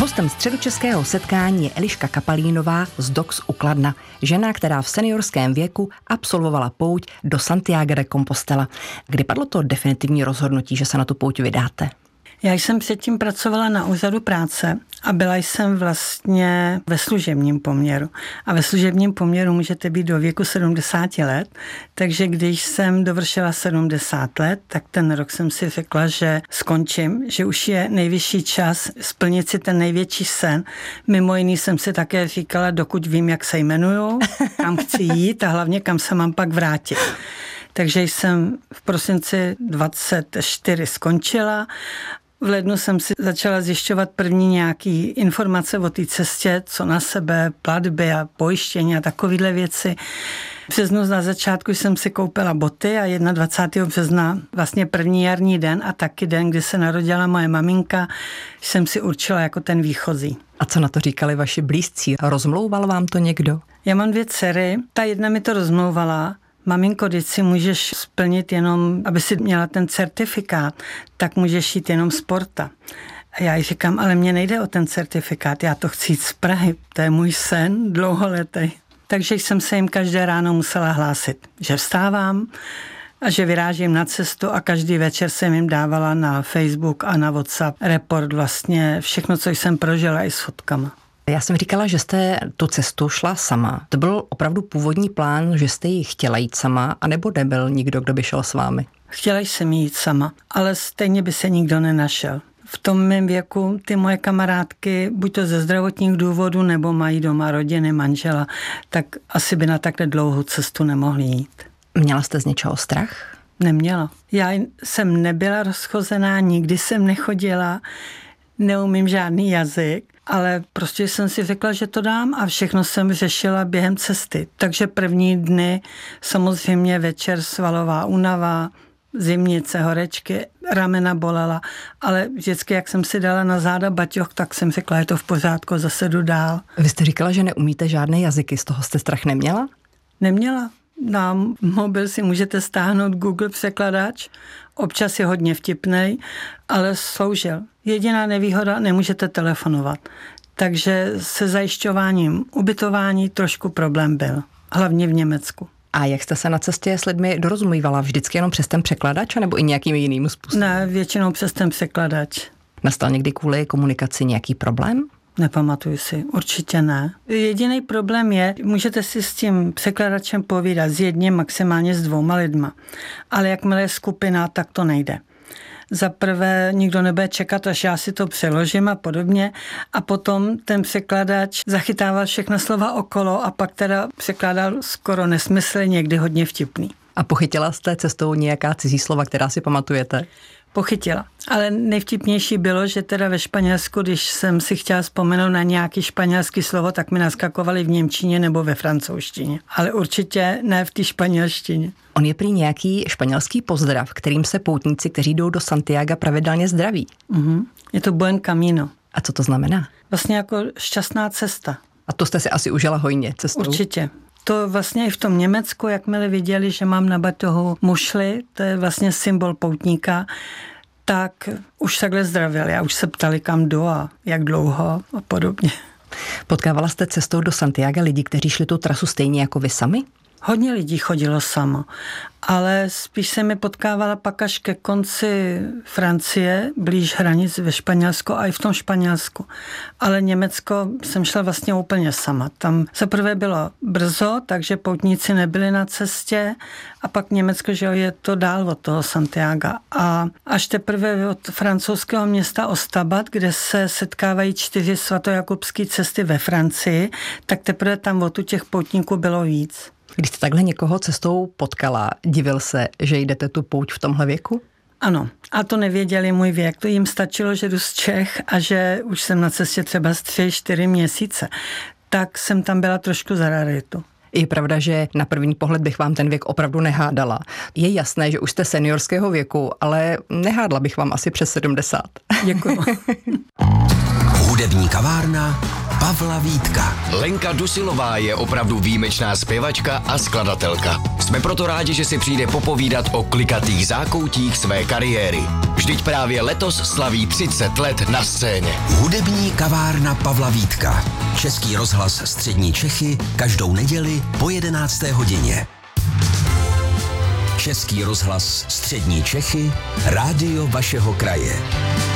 Hostem středočeského setkání je Eliška Kapalínová z DOX u Kladna, žena, která v seniorském věku absolvovala pouť do Santiago de Compostela. Kdy padlo to definitivní rozhodnutí, že se na tu pouť vydáte? Já jsem předtím pracovala na úřadu práce a byla jsem vlastně ve služebním poměru. A ve služebním poměru můžete být do věku 70 let, takže když jsem dovršila 70 let, tak ten rok jsem si řekla, že skončím, že už je nejvyšší čas splnit si ten největší sen. Mimo jiný jsem si také říkala, dokud vím, jak se jmenuju, kam chci jít a hlavně kam se mám pak vrátit. Takže jsem v prosinci 24 skončila. V lednu jsem si začala zjišťovat první nějaký informace o té cestě, co na sebe, platby a pojištění a takovéhle věci. V březnu na začátku jsem si koupila boty a 21. března, vlastně první jarní den a taky den, kdy se narodila moje maminka, jsem si určila jako ten výchozí. A co na to říkali vaši blízcí? Rozmlouval vám to někdo? Já mám 2 dcery, ta jedna mi to rozmlouvala. Maminko, když si můžeš splnit jenom, aby si měla ten certifikát, tak můžeš jít jenom z Porta. A já jí říkám, ale mně nejde o ten certifikát, já to chci jít z Prahy, to je můj sen dlouholetý. Takže jsem se jim každé ráno musela hlásit, že vstávám a že vyrážím na cestu a každý večer jsem jim dávala na Facebook a na WhatsApp report vlastně všechno, co jsem prožila i s fotkama. Já jsem říkala, že jste tu cestu šla sama. To byl opravdu původní plán, že jste ji chtěla jít sama, anebo nebyl nikdo, kdo by šel s vámi? Chtěla jsem jít sama, ale stejně by se nikdo nenašel. V tom mém věku ty moje kamarádky, buď to ze zdravotních důvodů, nebo mají doma rodiny, manžela, tak asi by na takhle dlouhou cestu nemohli jít. Měla jste z něčeho strach? Neměla. Já jsem nebyla rozchozená, nikdy jsem nechodila, neumím žádný jazyk, ale prostě jsem si řekla, že to dám a všechno jsem řešila během cesty. Takže první dny samozřejmě večer svalová únava, zimnice, horečky, ramena bolela, ale vždycky, jak jsem si dala na záda baťoch, tak jsem řekla, je to v pořádku, zase jdu dál. Vy jste říkala, že neumíte žádné jazyky, z toho jste strach neměla? Neměla. Na mobil si můžete stáhnout Google překladač, občas je hodně vtipnej, ale sloužil. Jediná nevýhoda, nemůžete telefonovat. Takže se zajišťováním ubytování trošku problém byl, hlavně v Německu. A jak jste se na cestě s lidmi dorozumívala? Vždycky jenom přes ten překladač, nebo i nějakým jiným způsobem? Ne, většinou přes ten překladač. Nastal někdy kvůli komunikaci nějaký problém? Nepamatuju si, určitě ne. Jediný problém je, můžete si s tím překladačem povídat s jedním, maximálně s 2 lidma. Ale jakmile je skupina, tak to nejde. Za prvé nikdo nebude čekat, až já si to přeložím a podobně. A potom ten překladač zachytával všechna slova okolo a pak teda překládal skoro nesmysly, někdy hodně vtipný. A pochytila jste cestou nějaká cizí slova, která si pamatujete? Pochytila. Ale nejvtipnější bylo, že teda ve Španělsku, když jsem si chtěla vzpomenout na nějaký španělský slovo, tak mi naskakovali v němčině nebo ve francouzštině. Ale určitě ne v té španělštině. On je prý nějaký španělský pozdrav, kterým se poutníci, kteří jdou do Santiaga, pravidelně zdraví. Je to buen camino. A co to znamená? Vlastně jako šťastná cesta. A to jste si asi užila hojně cestou? Určitě. To vlastně i v tom Německu, jakmile viděli, že mám na batohu mušli, to je vlastně symbol poutníka, tak už takhle zdravili a už se ptali, kam jdu a jak dlouho a podobně. Potkávala jste cestou do Santiaga lidi, kteří šli tu trasu stejně jako vy sami? Hodně lidí chodilo samo, ale spíš se mi potkávala pak až ke konci Francie, blíž hranic ve Španělsku a i v tom Španělsku. Ale Německo jsem šla vlastně úplně sama. Tam zaprvé bylo brzo, takže poutníci nebyli na cestě a pak Německo, že je to dál od toho Santiaga. A až teprve od francouzského města Ostabat, kde se setkávají 4 svatojakubské cesty ve Francii, tak teprve tam od těch poutníků bylo víc. Když jste takhle někoho cestou potkala, divil se, že jdete tu pouť v tomhle věku? Ano, a to nevěděli můj věk. To jim stačilo, že jdu z Čech a že už jsem na cestě třeba 3-4 měsíce. Tak jsem tam byla trošku za raritu. Je pravda, že na první pohled bych vám ten věk opravdu nehádala. Je jasné, že už jste seniorského věku, ale nehádla bych vám asi přes 70. Děkuji. Hudební kavárna Pavla Vítka. Lenka Dusilová je opravdu výjimečná zpěvačka a skladatelka. Jsme proto rádi, že si přijde popovídat o klikatých zákoutích své kariéry. Vždyť právě letos slaví 30 let na scéně. Hudební kavárna Pavla Vítka. Český rozhlas Střední Čechy každou neděli po 11. hodině. Český rozhlas Střední Čechy, rádio vašeho kraje.